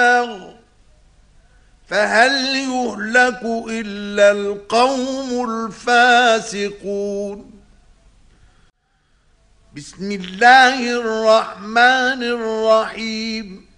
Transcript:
فهل يهلك إلا القوم الفاسقون. بسم الله الرحمن الرحيم.